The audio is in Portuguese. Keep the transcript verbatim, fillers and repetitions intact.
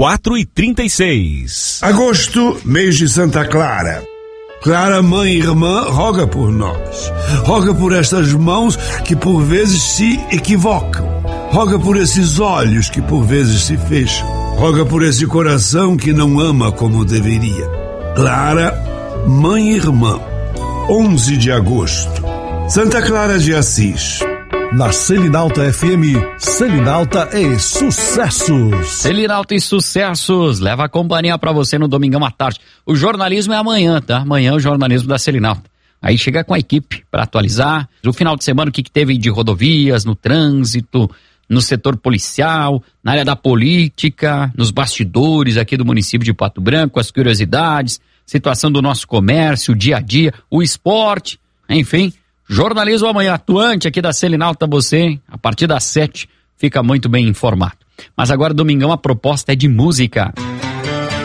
quatro e trinta e seis. Agosto, mês de Santa Clara. Clara, mãe e irmã, roga por nós. Roga por estas mãos que por vezes se equivocam. Roga por esses olhos que por vezes se fecham. Roga por esse coração que não ama como deveria. Clara, mãe e irmã. onze de agosto. Santa Clara de Assis. Na Selinalta F M, Selinalta e Sucessos. Selinalta e Sucessos, leva a companhia pra você no domingão à tarde. O jornalismo é amanhã, tá? Amanhã é o jornalismo da Selinalta. Aí chega com a equipe pra atualizar. No final de semana, o que, que teve de rodovias, no trânsito, no setor policial, na área da política, nos bastidores aqui do município de Pato Branco, as curiosidades, situação do nosso comércio, o dia a dia, o esporte, enfim... Jornalismo amanhã atuante aqui da Selinalta, você, a partir das sete, fica muito bem informado. Mas agora, domingão, a proposta é de música.